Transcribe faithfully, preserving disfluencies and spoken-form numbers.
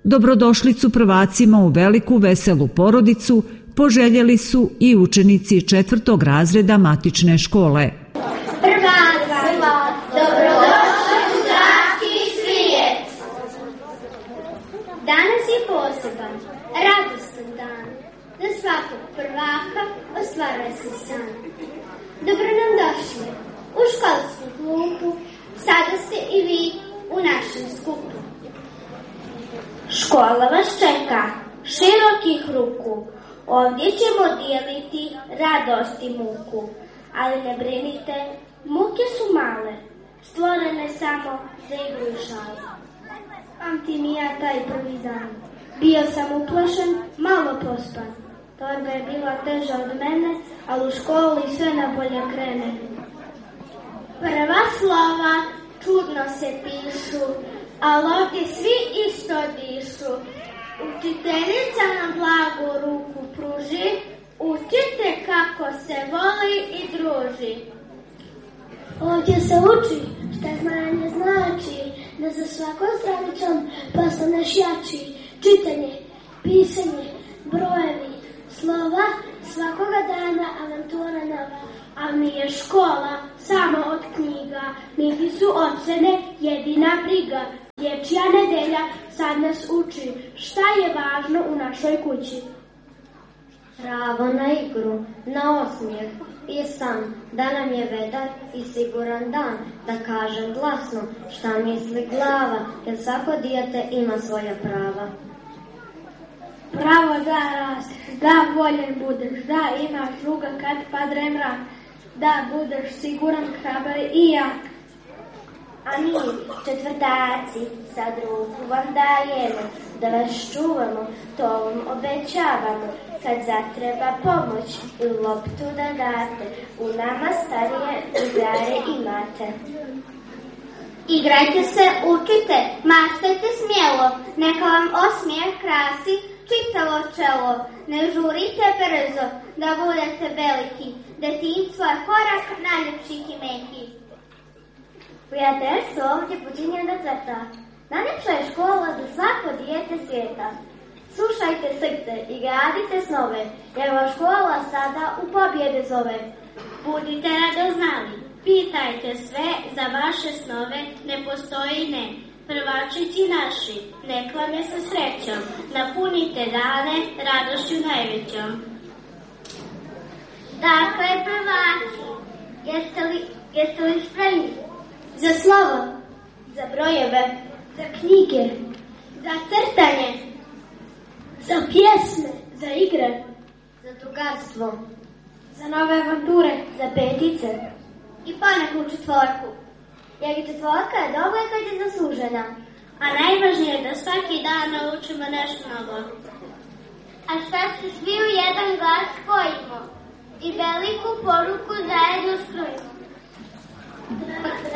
Dobrodošlicu prvacima u veliku veselu porodicu poželjeli su i učenici četvrtog razreda matične škole. Prvacima, dobrodošli u zdravi svijet! Danas je poseban, radostan dan, za svakog prvaka ostvaruje se san. Dobro nam došli u školsku klupu, sada ste i vi u našem skupu. Škola vas čeka, širokih ruku, ovdje ćemo dijeliti radost i muku. Ali ne brinite, muke su male, stvorene samo za igru i šalu. Pamtim i ja taj prvi dan, bio sam uplašen, malo pospan. Torba je bila teža od mene, ali u školi sve nabolje krene. Prva slova čudno se pišu, ali ovdje svi isto dišu. Učiteljica nam blagu ruku pruži, učite kako se voli i druži. Ovdje se uči šta znanje znači, da za svakom stranicom postaneš jači. Čitanje, pisanje, brojevi, slova, svakoga dana avantura nova. A nije škola samo od knjiga, niti su ocene jedina briga. Dječja nedelja sad nas uči šta je važno u našoj kući. Pravo na igru, na osmijeh i san, da nam je vedar i siguran dan, da kažem glasno šta misli glava, jer svako dijete ima svoja prava. Pravo da rasteš, da voljen budeš, da imaš druga kad padre mrak, da budeš siguran, hrabar i jak. A mi, četvrtaci, sad ruku vam dajemo, da vas čuvamo, to vam obećavamo. Kad zatreba pomoć i loptu da date, u nama starije drugare imate. Igrajte se, učite, maštajte smjelo, neka vam osmijeh krasi čitavo čelo. Ne žurite brzo da budete veliki, detinjstvo je korak najljepših i mekih. Prijateljstvo ovdje počinje da crta, najljepša je škola za svako dijete svijeta. Slušajte srce i gradite snove, jer vas škola sada u pobjede zove. Budite radoznali, pitajte sve za vaše snove, ne postoji ne. Prvačići naši, nek vam je sa srećom, napunite dane radošću najvećom. Dakle, prvaci, jeste li, jeste li spremni? Za slovo, za brojeve, za knjige, za crtanje, za pjesme, za igre, za drugarstvo, za nove avanture, za petice i poneku četvorku. Jer i četvorka je dobra kad je zaslužena. A najvažnije je da svaki dan naučimo nešto novo. A sad se svi u jedan glas spojimo i veliku poruku zajedno skrojimo.